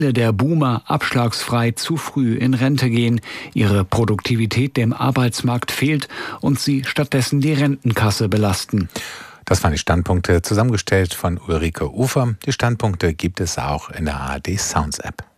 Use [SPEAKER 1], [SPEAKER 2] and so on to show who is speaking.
[SPEAKER 1] der Boomer abschlagsfrei zu früh in Rente gehen, ihre Produktivität dem Arbeitsmarkt fehlt und sie stattdessen die Rentenkasse belasten.
[SPEAKER 2] Das waren die Standpunkte, zusammengestellt von Ulrike Ufer. Die Standpunkte gibt es auch in der ARD Sounds App.